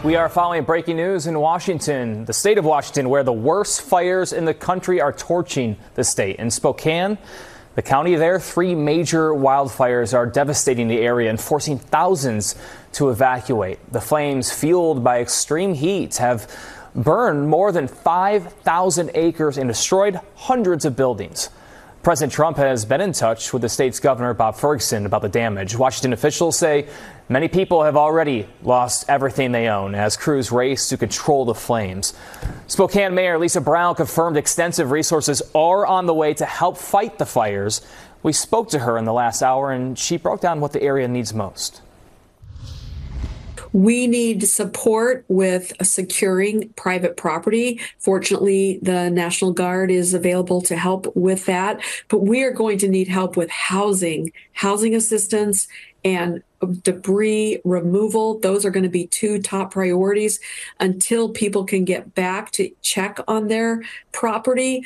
We are following breaking news in Washington, the state of Washington, where the worst fires in the country are torching the state. In Spokane, the county there, 3 major wildfires are devastating the area and forcing thousands to evacuate. The flames, fueled by extreme heat, have burned more than 5,000 acres and destroyed hundreds of buildings. President Trump has been in touch with the state's governor, Bob Ferguson, about the damage. Washington officials say many people have already lost everything they own as crews race to control the flames. Spokane Mayor Lisa Brown confirmed extensive resources are on the way to help fight the fires. We spoke to her in the last hour, and she broke down what the area needs most. We need support with securing private property. Fortunately, the National Guard is available to help with that. But we are going to need help with housing assistance, and debris removal. Those are going to be 2 top priorities until people can get back to check on their property.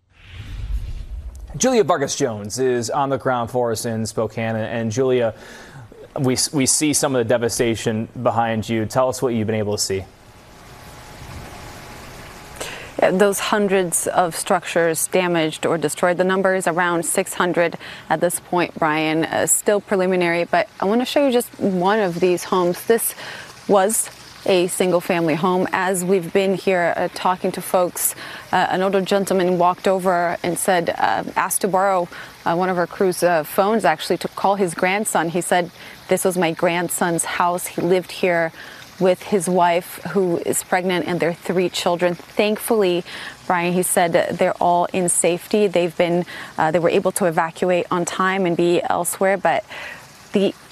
Julia Vargas Jones is on the ground for us in Spokane. And Julia, we see some of the devastation behind you. Tell us what you've been able to see. Those hundreds of structures damaged or destroyed. The number is around 600 at this point, Brian. Still preliminary, but I want to show you just one of these homes. This was a single-family home. As we've been here talking to folks, an older gentleman walked over and said, asked to borrow one of our crew's phones, actually, to call his grandson. He said, this was my grandson's house. He lived here with his wife, who is pregnant, and their 3 children. Thankfully, Brian, he said they're all in safety. They were able to evacuate on time and be elsewhere, but the